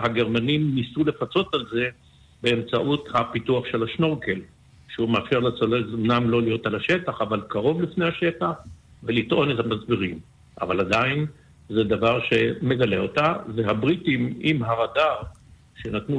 הגרמנים ניסו לפצות על זה באמצעות הפיתוח של השנורקל, שהוא מאפשר לצוללת אמנם לא להיות על השטח, אבל קרוב לפני השטח, ולטעון את המצברים. אבל עדיין זה דבר שמגלה אותה, והבריטים עם הרדאר שנתנו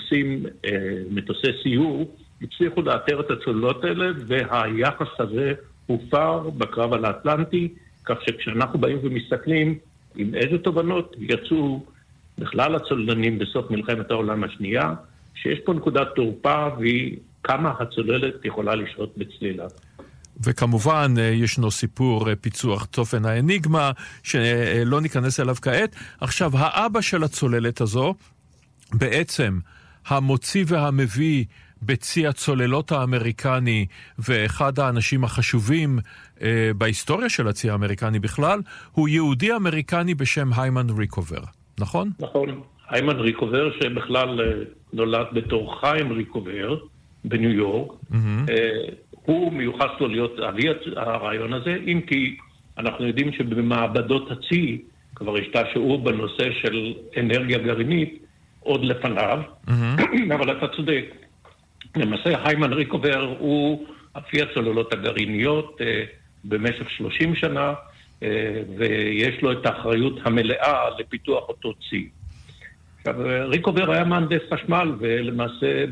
מטוסי סיור, הצליחו לאתר את הצוללות האלה, והיחס הזה הופר בקרב על האטלנטי, כך שכשאנחנו באים ומסתכלים עם איזה תובנות יצאו בכלל הצוללנים בסוף מלחמת העולם השנייה, שיש פה נקודת תורפה והיא כמה הצוללת יכולה לשהות בצלילה. וכמובן ישנו סיפור פיצוח צופן האניגמה שלא ניכנס אליו כעת. עכשיו האבא של הצוללת הזו, בעצם המוציא והמביא בצי הצוללות האמריקני ואחד האנשים החשובים בהיסטוריה של הצי האמריקני בכלל, הוא יהודי אמריקני בשם היימן ריקובר, נכון? נכון, היימן ריקובר שבכלל נולד בתור חיים ריקובר בניו יורק. הוא מיוחס לו להיות אבי הרעיון הזה, אם כי אנחנו יודעים שבמעבדות הצי כבר השתעשעו בנושא של אנרגיה גרעינית עוד לפניו, אבל אתה צודק. למעשה היימן ריקובר הוא אבי הצוללות הגרעיניות במשך 30 שנה, ויש לו את האחריות המלאה לפיתוח אותו צי. עכשיו, ריקובר היה מהנדס חשמל, ולמעשה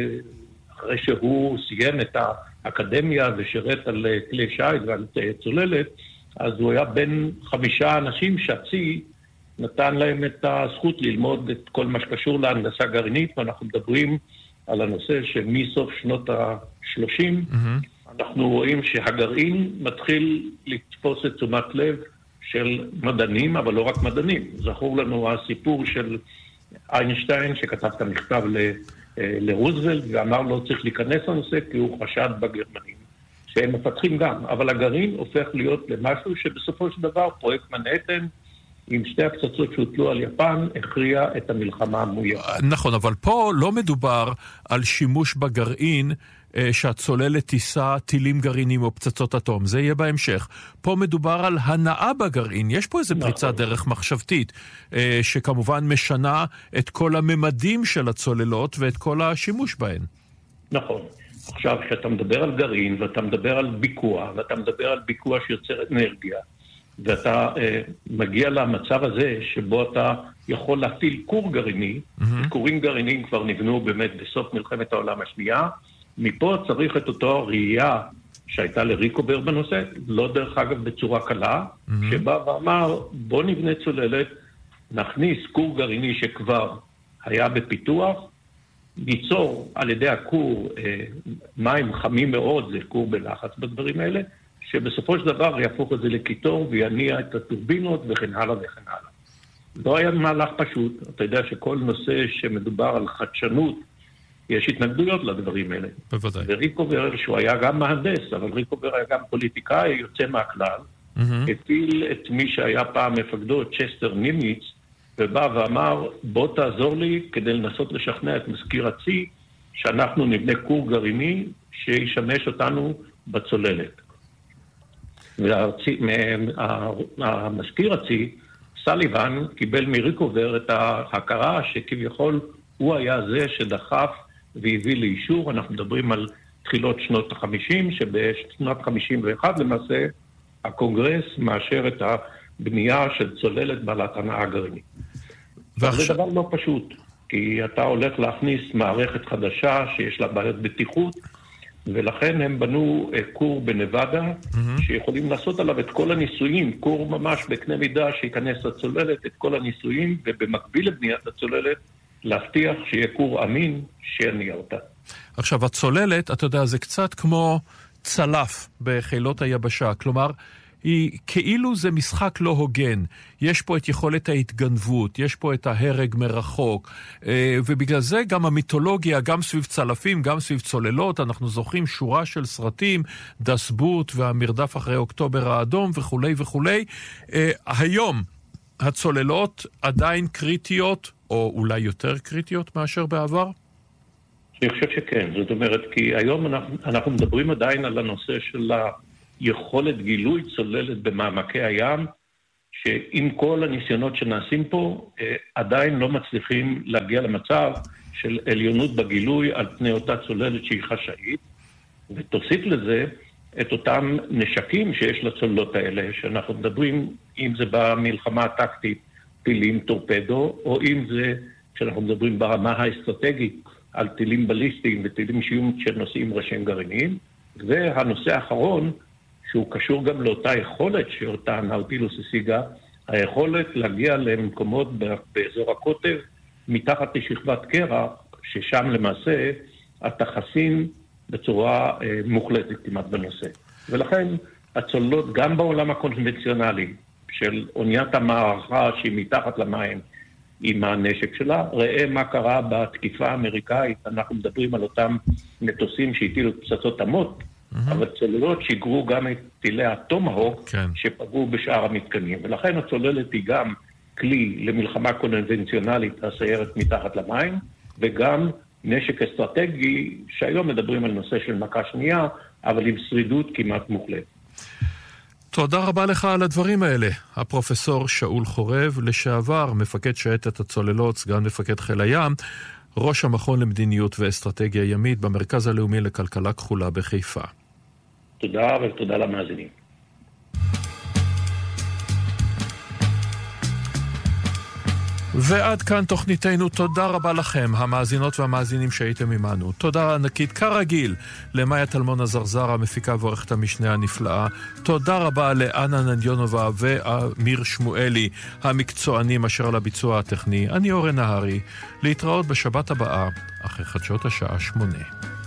אחרי שהוא סיים את האקדמיה ושירת על כלי שיט ועל צוללת, אז הוא היה בין 5 אנשים שהצי נתן להם את הזכות ללמוד את כל מה שקשור להנדסה גרעינית, ואנחנו מדברים על הנושא שמסוף שנות ה-30, אנחנו רואים שהגרעין מתחיל לתפוס את תשומת לב של מדענים, אבל לא רק מדענים. זכור לנו הסיפור של איינשטיין שכתב את המכתב לרוזוולט ואמר לו צריך להיכנס לנושא כי הוא חשד בגרמנים שהם מפתחים גם, אבל הגרעין הופך להיות למשהו שבסופו של דבר פרויקט מנהטן עם 2 הפצצות שהוטלו על יפן הכריע את המלחמה מול יפן. נכון, אבל פה לא מדובר על שימוש בגרעין שהצוללת טיסה טילים גרעינים או פצצות אטום, זה יהיה בהמשך. פה מדובר על הנאה בגרעין, יש פה איזה פריצת דרך מחשבתית, שכמובן משנה את כל הממדים של הצוללות ואת כל השימוש בהן. נכון. עכשיו, כשאתה מדבר על גרעין, ואתה מדבר על ביקוע, ואתה מדבר על ביקוע שיוצר אנרגיה, ואתה מגיע למצב הזה שבו אתה יכול להפעיל כור גרעיני, כורים גרעיניים כבר נבנו באמת בסוף מלחמת העולם השנייה, מפה צריך את אותו ראייה שהייתה לריקובר בנושא, לא דרך אגב בצורה קלה, שבא ואמר בוא נבנה צוללת, נכניס כור גרעיני שכבר היה בפיתוח, ניצור על ידי הכור מים חמים מאוד, זה כור בלחץ בדברים האלה, שבסופו של דבר יהפוך את זה לקיטור ויניע את הטורבינות וכן הלאה וכן הלאה. לא היה מהלך פשוט, אתה יודע שכל נושא שמדובר על חדשנות, יש התנגדויות לדברים האלה. בוודאי. וריקובר, שהוא היה גם מהנדס, אבל ריקובר היה גם פוליטיקאי, יוצא מהכלל, הפיל את מי שהיה פעם מפקדו, צ'סטר נימיץ, ובא ואמר, בוא תעזור לי כדי לנסות לשכנע את מזכיר הצי, שאנחנו נבנה כור גרעיני שישמש אותנו בצוללת. והמזכיר הצי, סליבן, קיבל מריקובר את ההכרה שכביכול הוא היה זה שדחף והביא לאישור. אנחנו מדברים על תחילות שנות ה-50, שבשנת 51 למעשה הקונגרס מאשר את הבנייה של צוללת בעלת הנעה גרעינית. זה דבר לא פשוט, כי אתה הולך להכניס מערכת חדשה שיש לה בעיות בטיחות, ולכן הם בנו כור בנבדה, שיכולים לעשות עליו את כל הניסויים, כור ממש בקנה מידה שיכנס לצוללת, את כל הניסויים, ובמקביל לבניית הצוללת, להבטיח שיהיה כור אמין שיניע אותה. עכשיו, הצוללת, אתה יודע, זה קצת כמו צלף בחילות היבשה, כלומר, היא כאילו זה משחק לא הוגן. יש פה את יכולת ההתגנבות, יש פה את ההרג מרחוק, ובגלל זה גם המיתולוגיה, גם סביב צלפים, גם סביב צוללות, אנחנו זוכרים שורה של סרטים, דס בוט והמרדף אחרי אוקטובר האדום וכו' וכו'. היום הצוללות עדיין קריטיות, או אולי יותר קריטיות מאשר בעבר? אני חושב שכן, זאת אומרת, כי היום אנחנו מדברים עדיין על הנושא של יכולת גילוי צוללת במעמקי הים, שעם כל הניסיונות שנעשים פה, עדיין לא מצליחים להגיע למצב של עליונות בגילוי על פני אותה צוללת שהיא חשאית, ותוסיף לזה את אותם נשקים שיש לצוללות האלה, שאנחנו מדברים, אם זה במלחמה הטקטית, טילים טורפדו, או אם זה, שאנחנו מדברים ברמה האסטרטגית, על טילים בליסטיים וטילים שנושאים ראשים גרעיניים. והנושא האחרון, שהוא קשור גם לאותה יכולת שאותה הנאוטילוס השיגה, היכולת להגיע למקומות באזור הקוטב, מתחת לשכבת קרח, ששם למעשה התחסים בצורה מוחלטת כמעט בנושא. ולכן הצוללות גם בעולם הקונבנציונלי של אוניית המערכה שהיא מתחת למים עם הנשק שלה, ראה מה קרה בתקיפה האמריקאית, אנחנו מדברים על אותם מטוסים שהטילו פצצות עמות, אבל צוללות שיגרו גם את טילי הטומהוק שפגעו בשאר המתקנים. ולכן הצוללת היא גם כלי למלחמה קונבנציונלית הסיירת מתחת למים, וגם נשק אסטרטגי שהיום מדברים על נושא של מכה שנייה, אבל עם שרידות כמעט מוחלט. תודה רבה לך על הדברים האלה. הפרופסור שאול חורב, לשעבר מפקד שייטת הצוללות, סגן מפקד חיל הים, ראש המכון למדיניות ואסטרטגיה ימית במרכז הלאומי לכלכלה כחולה בחיפה. תודה ותודה למאזינים. ועד כאן תוכניתנו. תודה רבה לכם, המאזינות והמאזינים שהייתם עמנו. תודה ענקית כרגיל למאיה טלמון הזרזר, המפיקה ועורכת המשנה הנפלאה. תודה רבה לאנה נדיונובה ואמיר שמואלי, המקצוענים אשר על הביצוע הטכני. אני אורן נהרי. להתראות בשבת הבאה, אחרי חדשות השעה 8.